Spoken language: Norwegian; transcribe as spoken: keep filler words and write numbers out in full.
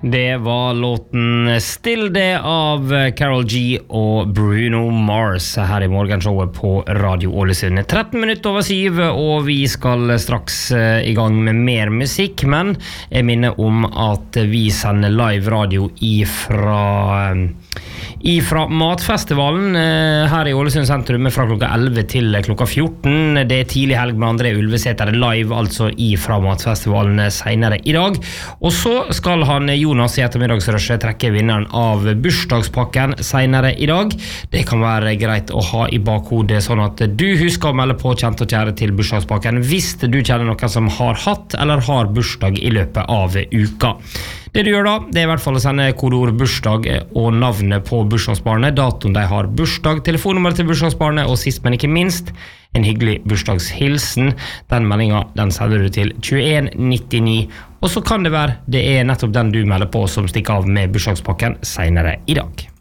Det var låten Still det av Karol G og Bruno Mars her i morgenshowet på Radio Ålesund. tretten minutter over syv, og vi skal straks i gang med mer musikk, men jeg minner om at vi sender live radio ifra ifra Matfestivalen her i Ålesund sentrum fra klokka elleve til klokka fjorten. Det er tidlig helg med André Ulvesæter live, altså ifra Matfestivalen senere i dag. Og så skal han Jonas i ettermiddagsrushet trekke vinneren av bursdagspakken senere i dag. Det kan være greit å ha i bakhodet, sånn at du husker å melde på kjent og kjære til bursdagspakken hvis du kjenner noen som har hatt eller har bursdag i løpet av uka. Det du gjør da, det er i hvert fall å sende kodeord bursdag og navnet på bursdagsbarnet, datoen de har bursdag, telefonnummer til bursdagsbarnet, og sist, men ikke minst, en hyggelig bursdagshilsen. Den meldingen, den sender du til tjueen nittini, og så kan det være det er nettopp den du melder på som stikker av med bursdagspakken senere i dag.